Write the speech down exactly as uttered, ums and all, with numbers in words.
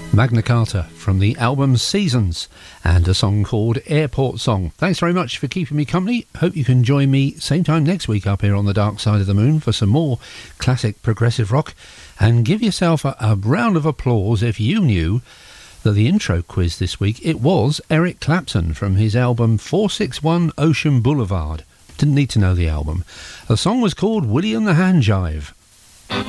Magna Carta from the album Seasons, and a song called Airport Song. Thanks very much for keeping me company. Hope you can join me same time next week up here on the Dark Side of the Moon for some more classic progressive rock. And give yourself a, a round of applause if you knew that the intro quiz this week, it was Eric Clapton from his album four sixty-one Ocean Boulevard. Didn't need to know the album. The song was called Willie and the Hand Jive.